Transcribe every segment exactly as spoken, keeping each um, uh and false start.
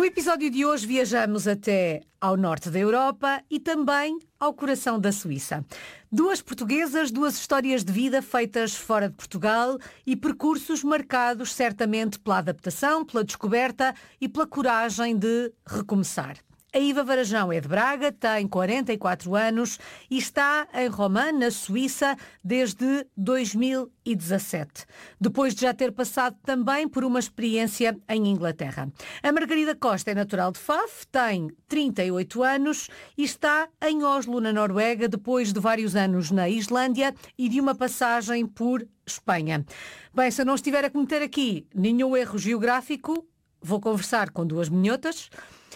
No episódio de hoje viajamos até ao norte da Europa e também ao coração da Suíça. Duas portuguesas, duas histórias de vida feitas fora de Portugal e percursos marcados certamente pela adaptação, pela descoberta e pela coragem de recomeçar. A Iva Varajão é de Braga, tem quarenta e quatro anos e está em Romã, na Suíça, desde dois mil e dezassete, depois de já ter passado também por uma experiência em Inglaterra. A Margarida Costa é natural de Faf, tem trinta e oito anos e está em Oslo, na Noruega, depois de vários anos na Islândia e de uma passagem por Espanha. Bem, se eu não estiver a cometer aqui nenhum erro geográfico, vou conversar com duas minhotas.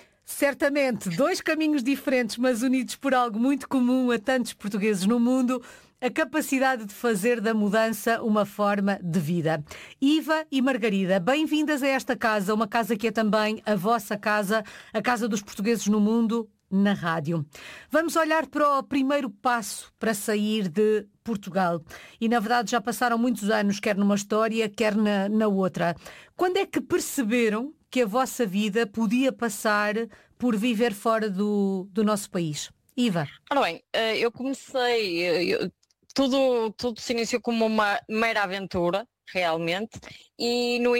Certamente dois caminhos diferentes, mas unidos por algo muito comum a tantos portugueses no mundo, a capacidade de fazer da mudança uma forma de vida. Iva e Margarida, bem-vindas a esta casa, uma casa que é também a vossa casa, a casa dos portugueses no mundo, na rádio. Vamos olhar para o primeiro passo para sair de Portugal. E, na verdade, já passaram muitos anos, quer numa história, quer na, na outra. Quando é que perceberam que a vossa vida podia passar por viver fora do, do nosso país? Iva. Ora bem, eu comecei, eu, tudo, tudo se iniciou como uma mera aventura, realmente, e no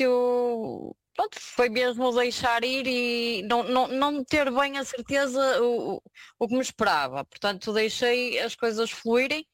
início, pronto, foi mesmo deixar ir e não, não, não ter bem a certeza o, o que me esperava. Portanto, deixei as coisas fluírem.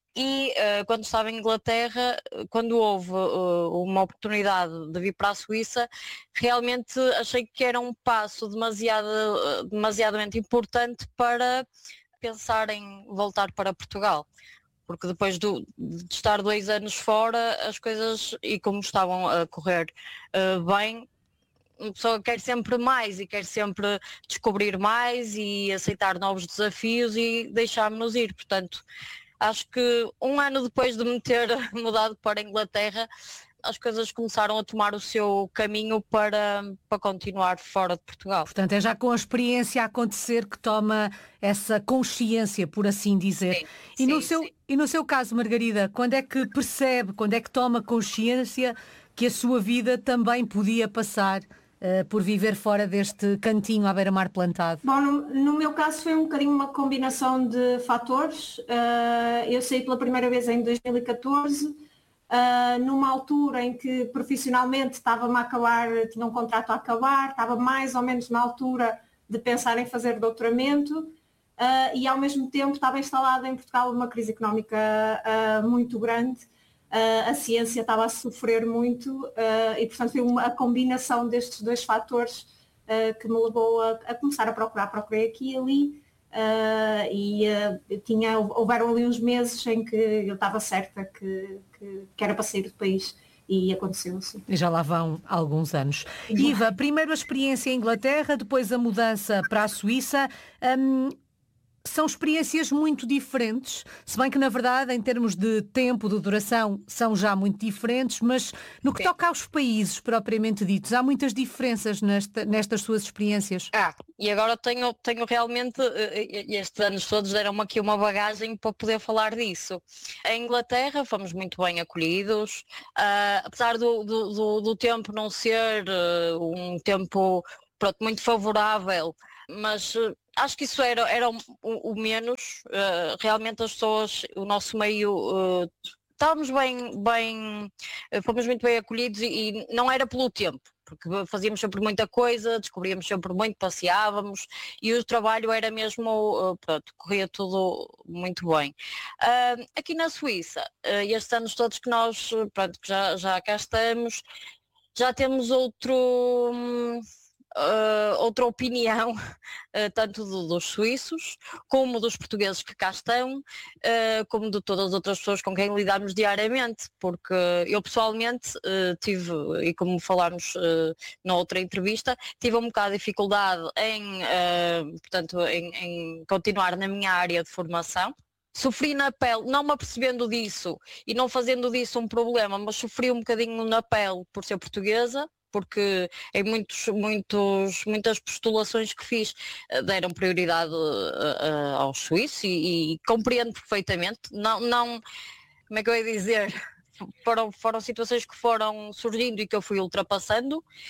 E uh, quando estava em Inglaterra, quando houve uh, uma oportunidade de vir para a Suíça, realmente achei que era um passo demasiado, uh, demasiadamente importante para pensar em voltar para Portugal. Porque depois do, de estar dois anos fora, as coisas, e como estavam a correr uh, bem, a pessoa quer sempre mais e quer sempre descobrir mais e aceitar novos desafios e deixar-nos ir. Portanto, acho que um ano depois de me ter mudado para a Inglaterra, as coisas começaram a tomar o seu caminho para, para continuar fora de Portugal. Portanto, é já com a experiência a acontecer que toma essa consciência, por assim dizer. Sim, e, no sim, seu, sim. e no seu caso, Margarida, quando é que percebe, quando é que toma consciência que a sua vida também podia passar Uh, por viver fora deste cantinho à beira-mar plantado? Bom, no, no meu caso foi um bocadinho uma combinação de fatores. Uh, eu saí pela primeira vez em dois mil e catorze, uh, numa altura em que profissionalmente estava-me a acabar, tinha um contrato a acabar, estava mais ou menos na altura de pensar em fazer doutoramento uh, e ao mesmo tempo estava instalada em Portugal uma crise económica uh, muito grande. Uh, a ciência estava a sofrer muito uh, e, portanto, foi uma, a combinação destes dois fatores uh, que me levou a, a começar a procurar. Procurei aqui e ali uh, e uh, tinha, houveram ali uns meses em que eu estava certa que, que, que era para sair do país e aconteceu assim. E já lá vão alguns anos. Iva, primeiro a experiência em Inglaterra, depois a mudança para a Suíça. Um, São experiências muito diferentes, se bem que, na verdade, em termos de tempo, de duração, são já muito diferentes, mas no que toca aos países propriamente ditos, há muitas diferenças nesta, nestas suas experiências. Ah, e agora tenho, tenho realmente, estes anos todos deram-me aqui uma bagagem para poder falar disso. Em Inglaterra fomos muito bem acolhidos, uh, apesar do, do, do, do tempo não ser uh, um tempo, pronto, muito favorável, mas uh, acho que isso era, era o, o, o menos. Uh, realmente as pessoas, o nosso meio, uh, estávamos bem, bem uh, fomos muito bem acolhidos e, e não era pelo tempo, porque fazíamos sempre muita coisa, descobríamos sempre muito, passeávamos e o trabalho era mesmo, uh, pronto, corria tudo muito bem. Uh, aqui na Suíça, uh, estes anos todos que nós, pronto, que já, já cá estamos, já temos outro... Um, Uh, outra opinião, uh, tanto do, dos suíços, como dos portugueses que cá estão, uh, como de todas as outras pessoas com quem lidamos diariamente, porque eu pessoalmente uh, tive, e como falámos uh, na outra entrevista, tive um bocado de dificuldade em, uh, portanto, em, em continuar na minha área de formação. Sofri na pele, não me apercebendo disso e não fazendo disso um problema, mas sofri um bocadinho na pele por ser portuguesa, porque em muitos, muitos, muitas postulações que fiz deram prioridade uh, uh, aos suíços e, e compreendo perfeitamente. Não, não, como é que eu ia dizer? Foram, foram situações que foram surgindo e que eu fui ultrapassando.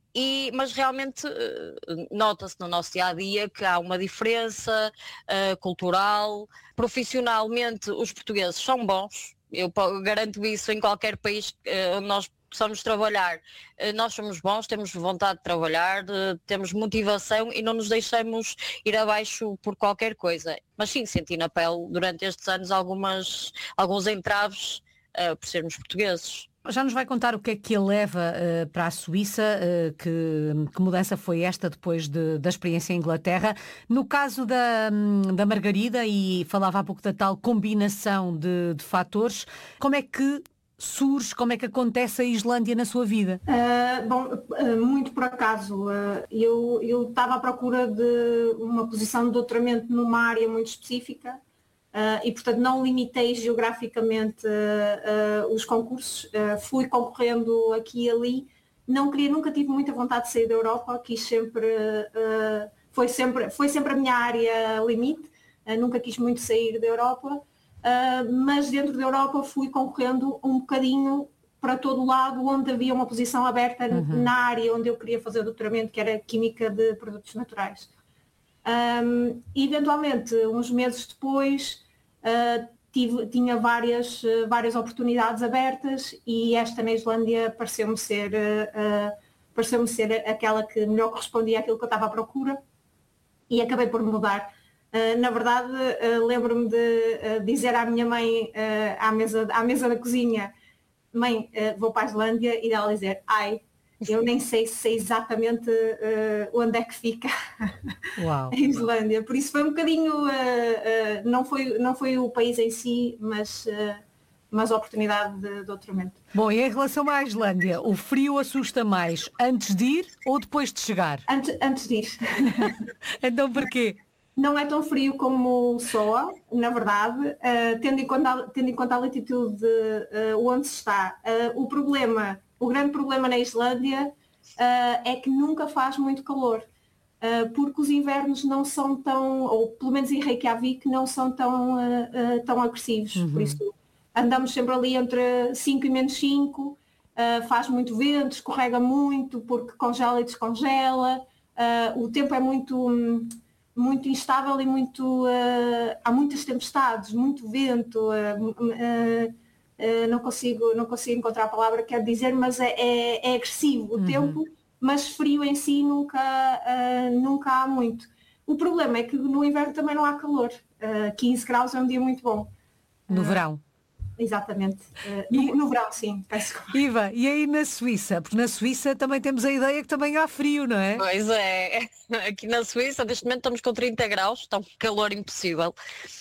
E, mas realmente uh, nota-se no nosso dia-a-dia que há uma diferença uh, cultural. Profissionalmente os portugueses são bons, eu garanto isso em qualquer país uh, onde nós possamos trabalhar. Uh, nós somos bons, temos vontade de trabalhar, uh, temos motivação e não nos deixamos ir abaixo por qualquer coisa. Mas sim, senti na pele durante estes anos algumas, alguns entraves uh, por sermos portugueses. Já nos vai contar o que é que a leva uh, para a Suíça, uh, que, que mudança foi esta depois de, da experiência em Inglaterra. No caso da, da Margarida, e falava há pouco da tal combinação de, de fatores, como é que surge, como é que acontece a Islândia na sua vida? Uh, bom, uh, muito por acaso. Uh, eu eu estava à procura de uma posição de doutoramento numa área muito específica. Uh, e, portanto, não limitei geograficamente uh, uh, os concursos, uh, fui concorrendo aqui e ali. Não queria, nunca tive muita vontade de sair da Europa, quis sempre, uh, foi sempre, foi sempre a minha área limite, uh, nunca quis muito sair da Europa, uh, mas dentro da Europa fui concorrendo um bocadinho para todo o lado onde havia uma posição aberta uhum. na área onde eu queria fazer o doutoramento, que era Química de Produtos Naturais. Um, eventualmente, uns meses depois, uh, tive, tinha várias, uh, várias oportunidades abertas e esta na Islândia pareceu-me ser, uh, uh, pareceu-me ser aquela que melhor correspondia àquilo que eu estava à procura e acabei por mudar. Uh, na verdade, uh, lembro-me de uh, dizer à minha mãe, uh, à, mesa, à mesa da cozinha, mãe, uh, vou para a Islândia, e ela dizer, ai, eu nem sei se sei exatamente uh, onde é que fica Uau. a Islândia. Por isso foi um bocadinho, uh, uh, não, foi, não foi o país em si, mas, uh, mas a oportunidade de doutoramento. Bom, e em relação à Islândia, o frio assusta mais antes de ir ou depois de chegar? Antes, antes de ir. Então porquê? Não é tão frio como soa, na verdade, uh, tendo, em conta, tendo em conta a latitude uh, onde se está. Uh, o problema... O grande problema na Islândia uh, é que nunca faz muito calor, uh, porque os invernos não são tão, ou pelo menos em Reykjavik, não são tão, uh, uh, tão agressivos. Uhum. Por isso andamos sempre ali entre cinco e menos cinco, uh, faz muito vento, escorrega muito, porque congela e descongela, uh, o tempo é muito, muito instável e muito, uh, há muitas tempestades, muito vento, uh, uh, Uh, não consigo, não consigo encontrar a palavra que quero dizer, mas é, é, é agressivo o uhum. tempo, mas frio em si nunca, uh, nunca há muito. O problema é que no inverno também não há calor. Uh, quinze graus é um dia muito bom. No uh, verão. Exatamente. Uh, no, e, no verão, sim. Iva, e aí na Suíça? Porque na Suíça também temos a ideia que também há frio, não é? Pois é. Aqui na Suíça, neste momento estamos com trinta graus, está um calor impossível.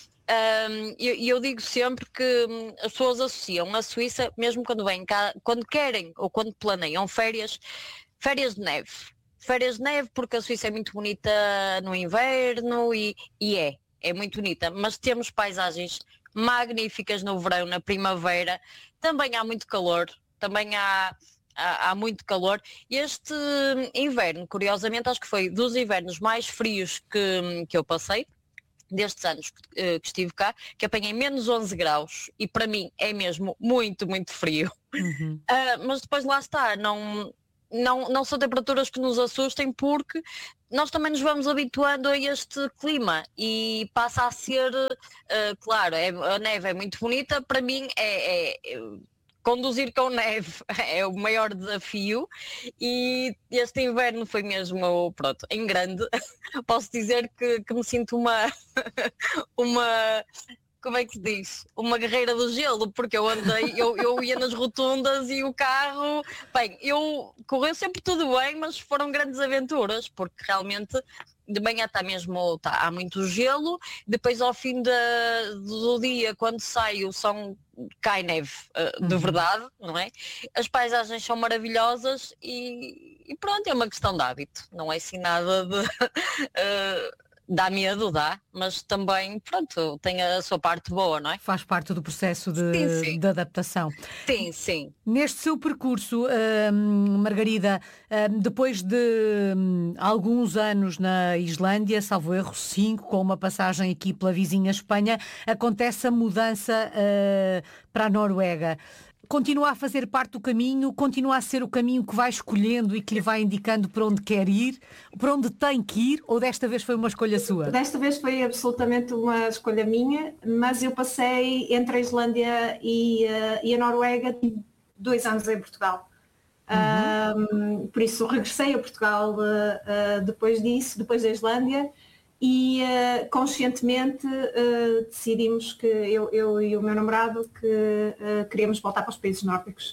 Um, e eu, eu digo sempre que hum, as pessoas associam a Suíça, mesmo quando vêm cá, quando querem ou quando planeiam férias, férias de neve. Férias de neve porque a Suíça é muito bonita no inverno e, e é, é muito bonita, mas temos paisagens magníficas no verão, na primavera, também há muito calor, também há, há, há muito calor. Este inverno, curiosamente, acho que foi dos invernos mais frios que, que eu passei, destes anos uh, que estive cá, que apanhei menos onze graus e para mim é mesmo muito, muito frio. Uhum. Uh, mas depois lá está, não, não, não são temperaturas que nos assustem porque nós também nos vamos habituando a este clima e passa a ser, uh, claro, é, a neve é muito bonita, para mim é... é, é conduzir com neve é o maior desafio e este inverno foi mesmo, pronto, em grande. Posso dizer que, que me sinto uma, uma, como é que se diz? Uma guerreira do gelo, porque eu andei, eu, eu ia nas rotundas e o carro, bem, eu correu sempre tudo bem, mas foram grandes aventuras, porque realmente de manhã está mesmo, tá, há muito gelo, depois ao fim de, do dia, quando saio, são, cai neve, uh, de uhum. verdade, não é? As paisagens são maravilhosas e, e pronto, é uma questão de hábito, não é assim nada de... uh, dá medo, dá, mas também, pronto, tem a sua parte boa, não é? Faz parte do processo de, sim, sim. de adaptação. Sim, sim. Neste seu percurso, hum, Margarida, hum, depois de hum, alguns anos na Islândia, salvo erro, cinco, com uma passagem aqui pela vizinha Espanha, acontece a mudança uh, para a Noruega. continua a fazer parte do caminho, continua a ser o caminho que vai escolhendo e que lhe vai indicando para onde quer ir, para onde tem que ir, ou desta vez foi uma escolha sua? Desta vez foi absolutamente uma escolha minha, mas eu passei entre a Islândia e, uh, e a Noruega dois anos em Portugal. Uhum. Um, por isso regressei a Portugal uh, uh, depois disso, depois da Islândia, e uh, conscientemente uh, decidimos que eu, eu e o meu namorado que uh, queríamos voltar para os países nórdicos.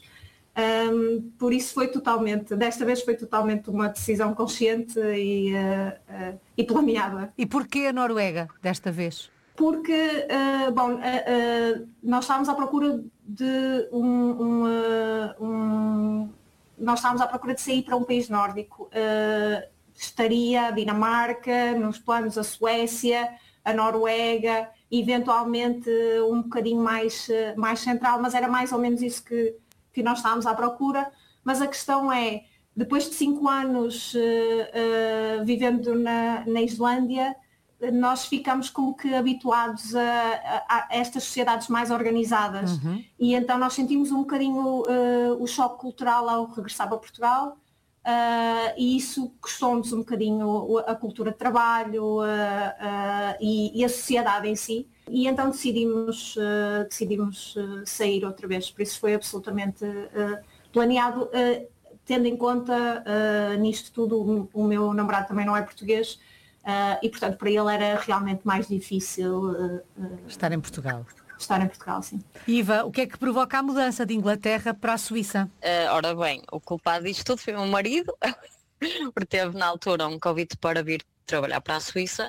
Um, por isso foi totalmente, desta vez foi totalmente uma decisão consciente e, uh, uh, e planeada. E porquê a Noruega desta vez? Porque, uh, bom, uh, uh, nós estávamos à procura de um, um, uh, um nós estávamos à procura de sair para um país nórdico. Uh, estaria a Dinamarca, nos planos a Suécia, a Noruega, eventualmente um bocadinho mais, mais central, mas era mais ou menos isso que, que nós estávamos à procura. Mas a questão é, depois de cinco anos uh, uh, vivendo na, na Islândia, nós ficamos como que habituados a, a, a estas sociedades mais organizadas. Uhum. E então nós sentimos um bocadinho uh, o choque cultural ao regressar para Portugal, uh, e isso custou-nos um bocadinho a cultura de trabalho uh, uh, e, e a sociedade em si. E então decidimos, uh, decidimos uh, sair outra vez. Por isso foi absolutamente uh, planeado, uh, tendo em conta uh, nisto tudo, o, o meu namorado também não é português. Uh, e, portanto, para ele era realmente mais difícil uh, uh, estar em Portugal. Estar em Portugal, sim. Iva, o que é que provoca a mudança de Inglaterra para a Suíça? Uh, ora bem, o culpado disto tudo foi o meu marido, porque teve na altura um convite para vir trabalhar para a Suíça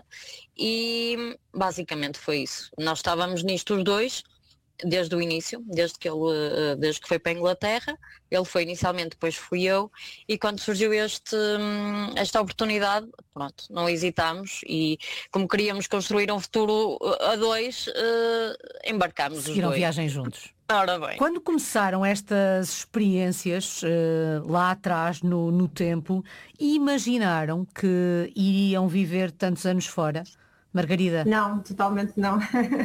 e basicamente foi isso. Nós estávamos nisto os dois, desde o início, desde que ele, desde que foi para a Inglaterra. Ele foi inicialmente, depois fui eu, e quando surgiu este, esta oportunidade, pronto, não hesitámos e como queríamos construir um futuro a dois, uh, embarcámos os dois. Seguiram viagem juntos. Ora bem. Quando começaram estas experiências uh, lá atrás no, no tempo, imaginaram que iriam viver tantos anos fora? Margarida? Não, totalmente não.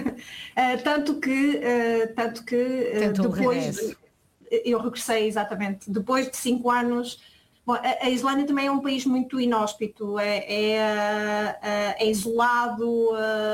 uh, tanto que, uh, tanto que uh, depois de, eu regressei exatamente, depois de cinco anos. Bom, a, a Islândia também é um país muito inóspito, é, é, é, é isolado,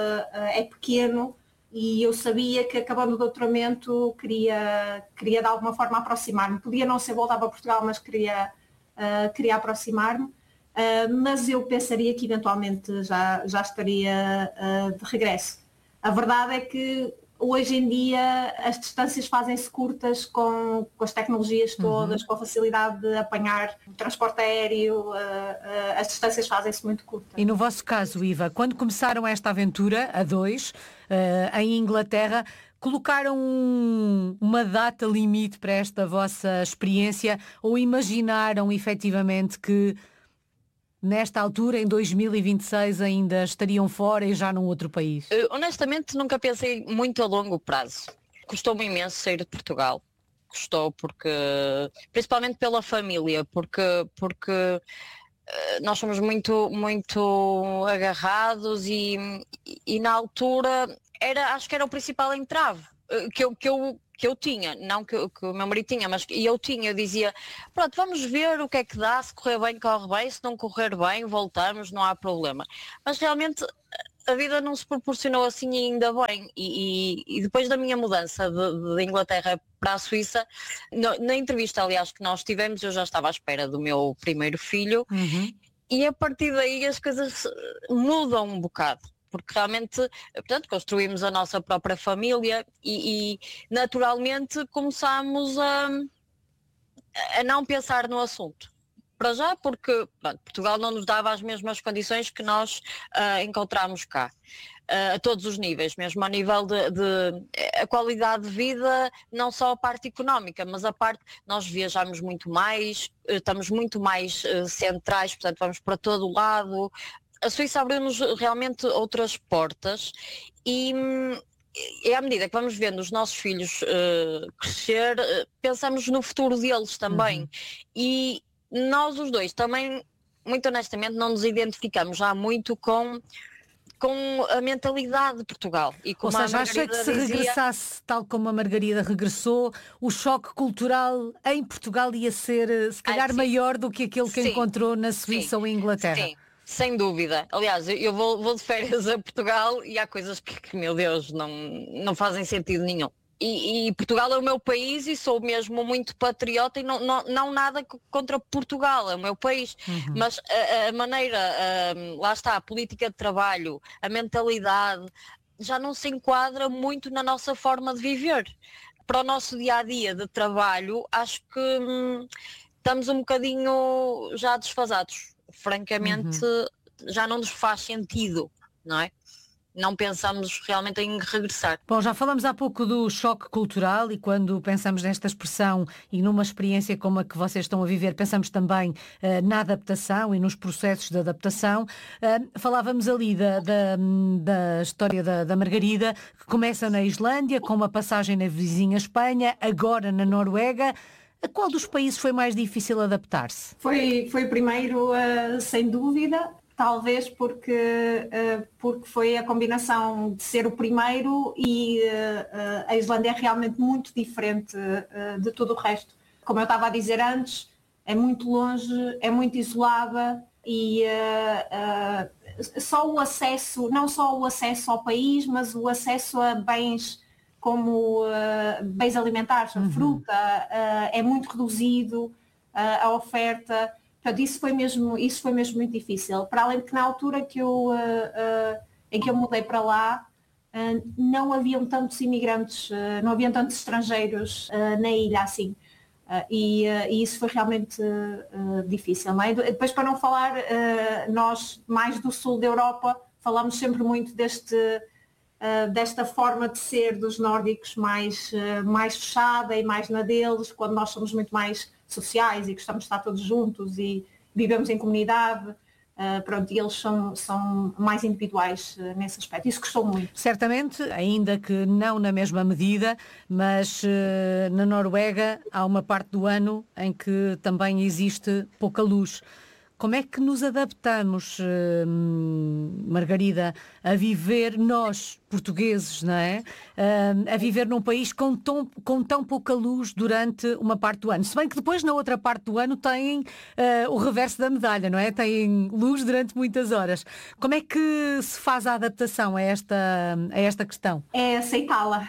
é pequeno, e eu sabia que acabando o doutoramento queria, queria de alguma forma aproximar-me. Podia não ser voltar para Portugal, mas queria, uh, queria aproximar-me. Uh, mas eu pensaria que eventualmente já, já estaria uh, de regresso. A verdade é que hoje em dia as distâncias fazem-se curtas com, com as tecnologias todas, uhum. com a facilidade de apanhar o transporte aéreo, uh, uh, as distâncias fazem-se muito curtas. E no vosso caso, Iva, quando começaram esta aventura, a dois, uh, em Inglaterra, colocaram um, uma data limite para esta vossa experiência ou imaginaram efetivamente que nesta altura, em dois mil e vinte e seis, ainda estariam fora e já num outro país? Eu, honestamente, nunca pensei muito a longo prazo. Custou-me imenso sair de Portugal. Custou porque, principalmente pela família, porque, porque uh, nós somos muito, muito agarrados e, e, e na altura era, acho que era o principal entrave uh, que eu, que eu que eu tinha, não que, que o meu marido tinha, mas que eu tinha, eu dizia, pronto, vamos ver o que é que dá, se correr bem, corre bem, se não correr bem, voltamos, não há problema. Mas realmente a vida não se proporcionou assim ainda bem, e, e, e depois da minha mudança de, de Inglaterra para a Suíça, no, na entrevista, aliás, que nós tivemos, eu já estava à espera do meu primeiro filho, uhum. E a partir daí as coisas mudam um bocado. Porque realmente, portanto, construímos a nossa própria família e, e naturalmente começámos a, a não pensar no assunto. Para já, porque pronto, Portugal não nos dava as mesmas condições que nós uh, encontramos cá, uh, a todos os níveis, mesmo a nível de, de a qualidade de vida, não só a parte económica, mas a parte, nós viajamos muito mais, estamos muito mais uh, centrais, portanto vamos para todo o lado. A Suíça abriu-nos realmente outras portas e, e à medida que vamos vendo os nossos filhos uh, crescer, uh, pensamos no futuro deles também. Uhum. E nós os dois também, muito honestamente, não nos identificamos já muito com com a mentalidade de Portugal. E Ou seja, acha que se dizia... regressasse tal como a Margarida regressou, o choque cultural em Portugal ia ser, se calhar, ah, maior do que aquele que sim. encontrou na Suíça sim. ou em Inglaterra? Sim. Sem dúvida. Aliás, eu vou, vou de férias a Portugal e há coisas que, que meu Deus, não, não fazem sentido nenhum. E, e Portugal é o meu país e sou mesmo muito patriota e não, não, não nada contra Portugal, é o meu país. Uhum. Mas a, a maneira, a, lá está, a política de trabalho, a mentalidade, já não se enquadra muito na nossa forma de viver. Para o nosso dia-a-dia de trabalho, acho que hum, estamos um bocadinho já desfasados. Francamente, uhum. já não nos faz sentido, não é? Não pensamos realmente em regressar. Bom, já falamos há pouco do choque cultural e quando pensamos nesta expressão e numa experiência como a que vocês estão a viver, pensamos também uh, na adaptação e nos processos de adaptação. Uh, falávamos ali da, da, da história da, da Margarida, que começa na Islândia, com uma passagem na vizinha Espanha, agora na Noruega. A qual dos países foi mais difícil adaptar-se? Foi, foi primeiro, uh, sem dúvida. Talvez porque, uh, porque foi a combinação de ser o primeiro e uh, a Islândia é realmente muito diferente uh, de tudo o resto. Como eu estava a dizer antes, é muito longe, é muito isolada e uh, uh, só o acesso, não só o acesso ao país, mas o acesso a bens como uh, bens alimentares, a fruta, uh, é muito reduzido, uh, a oferta. Portanto, isso foi mesmo, isso foi mesmo muito difícil. Para além de que na altura que eu, uh, uh, em que eu mudei para lá, uh, não haviam tantos imigrantes, uh, não haviam tantos estrangeiros uh, na ilha assim. Uh, e, uh, e isso foi realmente uh, difícil. Não é? Depois, para não falar, uh, nós mais do sul da Europa, falamos sempre muito deste, uh, desta forma de ser dos nórdicos mais, uh, mais fechada e mais na deles, quando nós somos muito mais sociais e gostamos de estar todos juntos e vivemos em comunidade, uh, pronto, e eles são, são mais individuais uh, nesse aspecto. Isso gostou muito. Certamente, ainda que não na mesma medida, mas uh, na Noruega há uma parte do ano em que também existe pouca luz. Como é que nos adaptamos, Margarida, a viver, nós, portugueses, não é? A viver num país com tão, com tão pouca luz durante uma parte do ano. Se bem que depois, na outra parte do ano, têm uh, o reverso da medalha, não é? Têm luz durante muitas horas. Como é que se faz a adaptação a esta, a esta questão? É aceitá-la.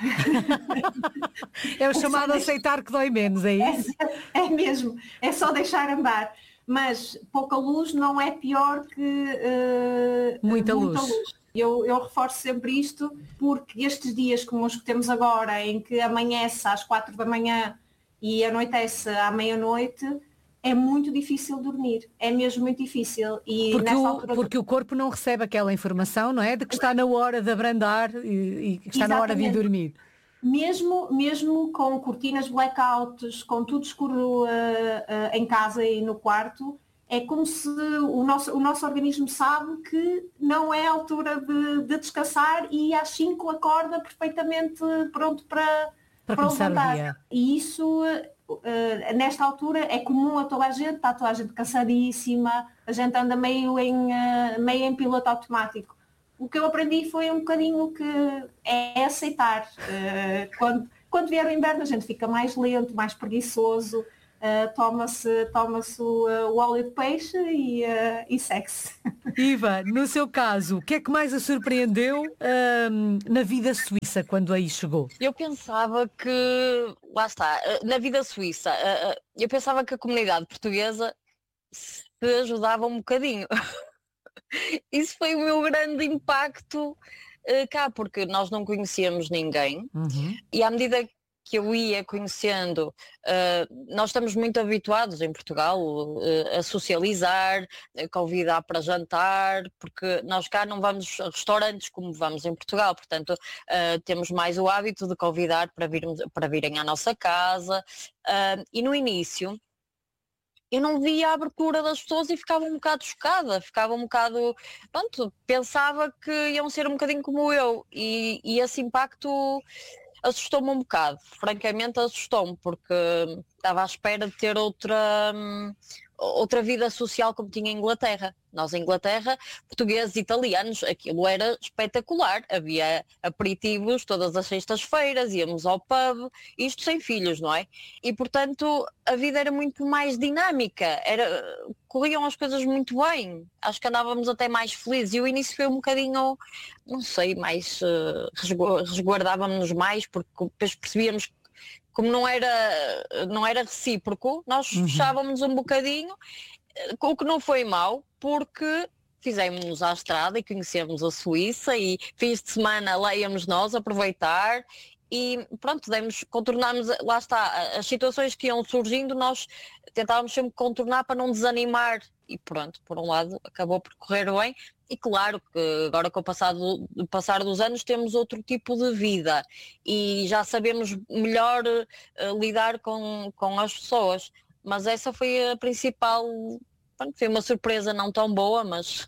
É o chamado aceitar que dói menos, é isso? É, é mesmo, é só deixar andar. Mas pouca luz não é pior que uh, muita, muita luz. luz. Eu, eu reforço sempre isto porque estes dias como os que temos agora, em que amanhece às quatro da manhã e anoitece à meia-noite, é muito difícil dormir. É mesmo muito difícil. E porque, nessa o, altura... porque o corpo não recebe aquela informação, não é? De que está na hora de abrandar e, e que está Exatamente. Na hora de ir dormir. Mesmo, mesmo com cortinas blackouts, com tudo escuro uh, uh, em casa e no quarto, é como se o nosso, o nosso organismo sabe que não é a altura de, de descansar e às cinco acorda perfeitamente pronto para, para, para começar o dia. E isso, uh, nesta altura, é comum a toda a gente, está toda a gente cansadíssima, a gente anda meio em, uh, meio em piloto automático. O que eu aprendi foi um bocadinho que é aceitar. Uh, quando, quando vier o inverno a gente fica mais lento, mais preguiçoso, uh, toma-se, toma-se o, uh, o óleo de peixe e, uh, e segue-se. Iva, no seu caso, o que é que mais a surpreendeu uh, na vida suíça quando aí chegou? Eu pensava que, lá está, na vida suíça, uh, uh, eu pensava que a comunidade portuguesa se ajudava um bocadinho. Isso foi o meu grande impacto uh, cá, porque nós não conhecíamos ninguém uhum. e à medida que eu ia conhecendo, uh, nós estamos muito habituados em Portugal uh, a socializar, a convidar para jantar, porque nós cá não vamos a restaurantes como vamos em Portugal, portanto uh, temos mais o hábito de convidar para, virmos, para virem à nossa casa uh, e no início eu não via a abertura das pessoas e ficava um bocado chocada, ficava um bocado, pronto, pensava que iam ser um bocadinho como eu e, e esse impacto assustou-me um bocado, francamente assustou-me, porque estava à espera de ter outra, outra vida social como tinha em Inglaterra. Nós em Inglaterra, portugueses, italianos, aquilo era espetacular. Havia aperitivos todas as sextas-feiras, íamos ao pub, isto sem filhos, não é? E portanto a vida era muito mais dinâmica, era, corriam as coisas muito bem. Acho que andávamos até mais felizes e o início foi um bocadinho, não sei, mais uh, resguardávamos-nos mais, porque depois percebíamos que como não era, não era recíproco, nós uhum. fechávamos um bocadinho, o que não foi mau, porque fizemos-nos à estrada e conhecemos a Suíça e fins de semana lá íamos nós aproveitar e pronto, demos, contornámos, lá está, as situações que iam surgindo, nós tentávamos sempre contornar para não desanimar e pronto, por um lado acabou por correr bem. E claro que agora com o passado, passar dos anos temos outro tipo de vida e já sabemos melhor uh, lidar com, com as pessoas. Mas essa foi a principal, pronto, foi uma surpresa não tão boa, mas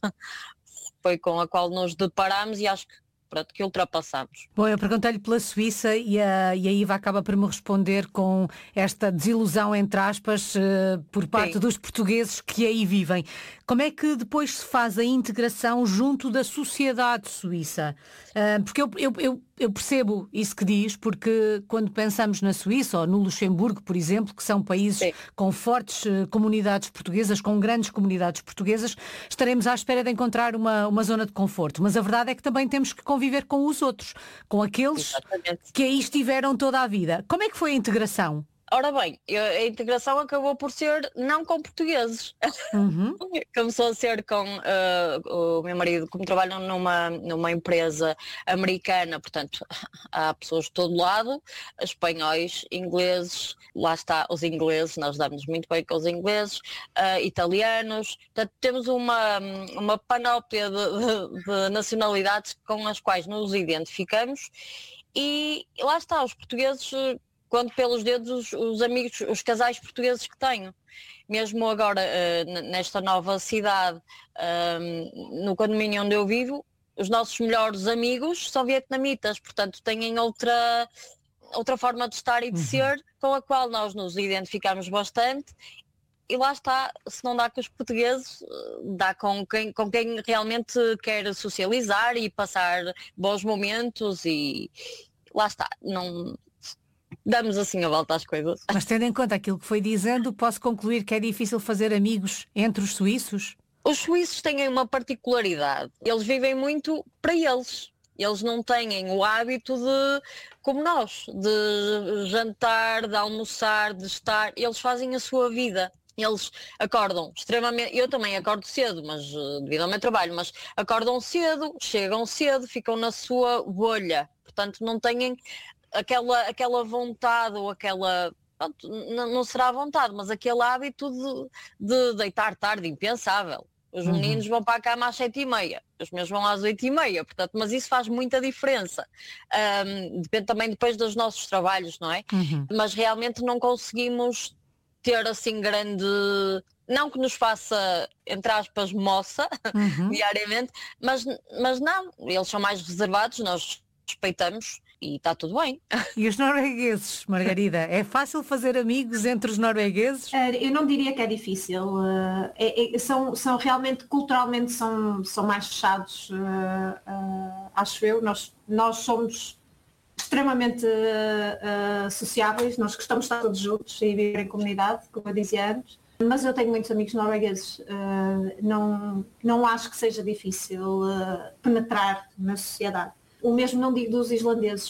foi com a qual nos deparamos e acho que, pronto, que ultrapassamos. Bom, eu perguntei-lhe pela Suíça e a, e a Iva acaba por me responder com esta desilusão, entre aspas, uh, por parte Sim. dos portugueses que aí vivem. Como é que depois se faz a integração junto da sociedade suíça? Uh, porque eu, eu, eu, eu percebo isso que diz, porque quando pensamos na Suíça ou no Luxemburgo, por exemplo, que são países Sim. com fortes uh, comunidades portuguesas, com grandes comunidades portuguesas, estaremos à espera de encontrar uma, uma zona de conforto. Mas a verdade é que também temos que conviver com os outros, com aqueles Exatamente. Que aí estiveram toda a vida. Como é que foi a integração? Ora bem, a integração acabou por ser não com portugueses. Uhum. Começou a ser com uh, o meu marido, como trabalham numa, numa empresa americana, portanto há pessoas de todo lado, espanhóis, ingleses, lá está os ingleses, nós damos muito bem com os ingleses, uh, italianos, portanto temos uma, uma panóplia de, de, de nacionalidades com as quais nos identificamos e lá está, os portugueses... Conto pelos dedos os, os amigos, os casais portugueses que tenho. Mesmo agora, uh, nesta nova cidade, uh, no condomínio onde eu vivo, os nossos melhores amigos são vietnamitas, portanto têm outra, outra forma de estar e de uhum. ser, com a qual nós nos identificamos bastante. E lá está, se não dá com os portugueses, dá com quem, com quem realmente quer socializar e passar bons momentos e lá está, não... Damos assim a volta às coisas. Mas tendo em conta aquilo que foi dizendo, posso concluir que é difícil fazer amigos entre os suíços? Os suíços têm uma particularidade. Eles vivem muito para eles. Eles não têm o hábito de, como nós, de jantar, de almoçar, de estar. Eles fazem a sua vida. Eles acordam extremamente, eu também acordo cedo, mas devido ao meu trabalho, mas acordam cedo, chegam cedo, ficam na sua bolha. Portanto, não têm... Aquela, aquela vontade ou aquela, pronto, não, não será vontade, mas aquele hábito de, de deitar tarde, impensável. Os uhum. meninos vão para a cama às sete e meia, os meus vão às oito e meia, portanto, mas isso faz muita diferença. Um, depende também depois dos nossos trabalhos, não é? Uhum. Mas realmente não conseguimos ter assim grande... Não que nos faça, entre aspas, moça, uhum. diariamente, mas, mas não, eles são mais reservados, nós respeitamos e está tudo bem. E os noruegueses, Margarida? É fácil fazer amigos entre os noruegueses? Eu não diria que é difícil. É, é, são, são realmente, culturalmente, são, são mais fechados, uh, uh, acho eu. Nós, nós somos extremamente uh, sociáveis, nós gostamos de estar todos juntos e viver em comunidade, como eu dizia antes. Mas eu tenho muitos amigos noruegueses. Uh, não, não acho que seja difícil uh, penetrar na sociedade. O mesmo não digo dos islandeses,